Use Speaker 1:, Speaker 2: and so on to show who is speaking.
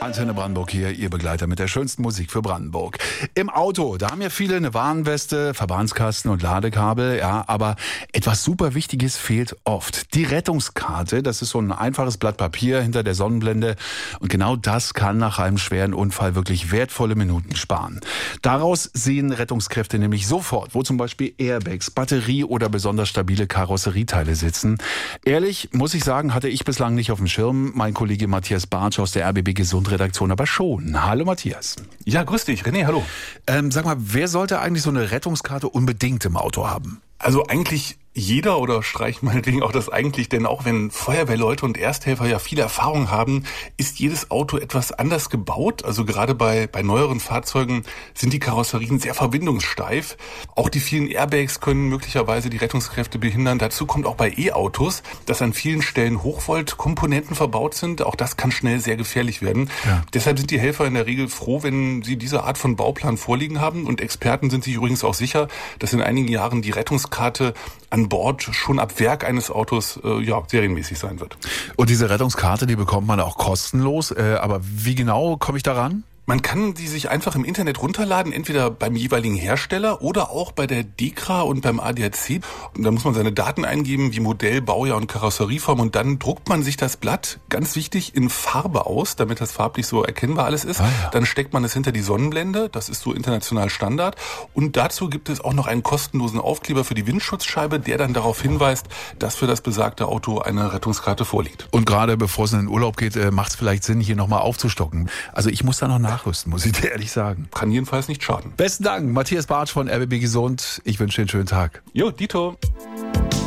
Speaker 1: Antenne Brandenburg hier, Ihr Begleiter mit der schönsten Musik für Brandenburg. Im Auto, da haben ja viele eine Warnweste, Verbandskasten und Ladekabel, ja, aber etwas super Wichtiges fehlt oft. Die Rettungskarte, das ist so ein einfaches Blatt Papier hinter der Sonnenblende und genau das kann nach einem schweren Unfall wirklich wertvolle Minuten sparen. Daraus sehen Rettungskräfte nämlich sofort, wo zum Beispiel Airbags, Batterie oder besonders stabile Karosserieteile sitzen. Ehrlich, muss ich sagen, hatte ich bislang nicht auf dem Schirm. Mein Kollege Matthias Bartsch aus der RBB Gesundredaktion aber schon. Hallo Matthias.
Speaker 2: Ja, grüß dich, René, hallo.
Speaker 1: Sag mal, wer sollte eigentlich so eine Rettungskarte unbedingt im Auto haben?
Speaker 2: Also eigentlich jeder, oder streich meinetwegen auch das eigentlich, denn auch wenn Feuerwehrleute und Ersthelfer ja viel Erfahrung haben, ist jedes Auto etwas anders gebaut. Also gerade bei neueren Fahrzeugen sind die Karosserien sehr verbindungssteif. Auch die vielen Airbags können möglicherweise die Rettungskräfte behindern. Dazu kommt auch bei E-Autos, dass an vielen Stellen Hochvolt-Komponenten verbaut sind. Auch das kann schnell sehr gefährlich werden. Ja. Deshalb sind die Helfer in der Regel froh, wenn sie diese Art von Bauplan vorliegen haben. Und Experten sind sich übrigens auch sicher, dass in einigen Jahren die Rettungskarte an Bord schon ab Werk eines Autos serienmäßig sein wird.
Speaker 1: Und diese Rettungskarte, die bekommt man auch kostenlos. Aber wie genau komme ich daran?
Speaker 2: Man kann die sich einfach im Internet runterladen, entweder beim jeweiligen Hersteller oder auch bei der DEKRA und beim ADAC. Da muss man seine Daten eingeben, wie Modell, Baujahr und Karosserieform, und dann druckt man sich das Blatt, ganz wichtig, in Farbe aus, damit das farblich so erkennbar alles ist. Dann steckt man es hinter die Sonnenblende, das ist so international Standard. Und dazu gibt es auch noch einen kostenlosen Aufkleber für die Windschutzscheibe, der dann darauf hinweist, dass für das besagte Auto eine Rettungskarte vorliegt.
Speaker 1: Und gerade bevor es in den Urlaub geht, macht es vielleicht Sinn, hier nochmal aufzustocken. Also ich muss da noch nachrüsten, muss ich dir ehrlich sagen.
Speaker 2: Kann jedenfalls nicht schaden.
Speaker 1: Besten Dank, Matthias Bartsch von RBB Gesund. Ich wünsche dir einen schönen Tag.
Speaker 2: Jo, Dito.